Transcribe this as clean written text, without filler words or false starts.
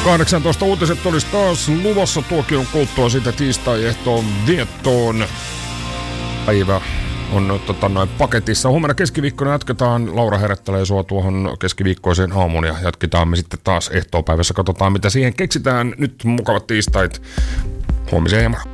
18 uutiset olisi taas luvassa. Tuokin kulttua siitä tiistai-ehtoon viettoon. Päivä on paketissa. Huomenna keskiviikkona jatketaan. Laura herättelee sua tuohon keskiviikkoiseen aamuun ja jatketaan me sitten taas ehtoopäivässä. Katsotaan mitä siihen keksitään. Nyt mukavat tiistait. Huomiseen ja moro.